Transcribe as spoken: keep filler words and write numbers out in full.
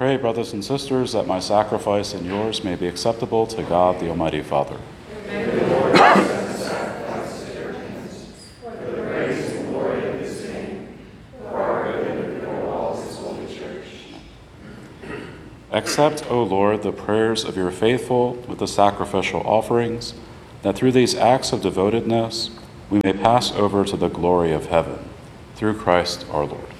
pray, brothers and sisters, that my sacrifice and yours may be acceptable to God, the Almighty Father. May the Lord accept the sacrifice at your hands, for the praise and glory of his name, for our good and the good of all his holy church. Accept, O Lord, the prayers of your faithful with the sacrificial offerings, that through these acts of devotedness we may pass over to the glory of heaven. Through Christ our Lord.